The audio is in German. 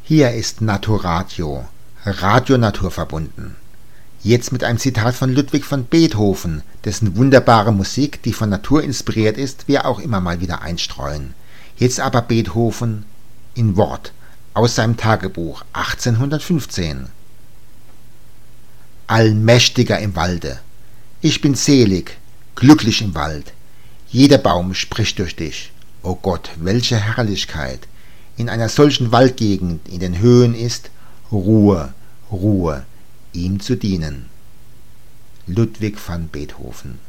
Hier ist Naturadio, Radio naturverbunden. Jetzt mit einem Zitat von Ludwig van Beethoven, dessen wunderbare Musik, die von Natur inspiriert ist, wir auch immer mal wieder einstreuen. Jetzt aber Beethoven in Wort aus seinem Tagebuch 1815. Allmächtiger im Walde, ich bin selig, glücklich im Wald. Jeder Baum spricht durch dich. O Gott, welche Herrlichkeit! In einer solchen Waldgegend in den Höhen ist Ruhe, Ruhe, ihm zu dienen. Ludwig van Beethoven.